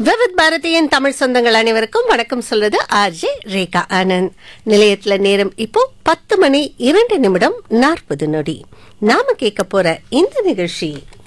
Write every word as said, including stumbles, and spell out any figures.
விவித் பாரதியின் தமிழ் சொந்தங்கள் அனைவருக்கும் வணக்கம் சொல்றது ஆர்ஜே ரேகா ஆனந்த். நிலையத்துல நேரம் இப்போ பத்து மணி இரண்டு நிமிடம் நாற்பது நொடி. நாம கேட்க போற இந்த நிகழ்ச்சி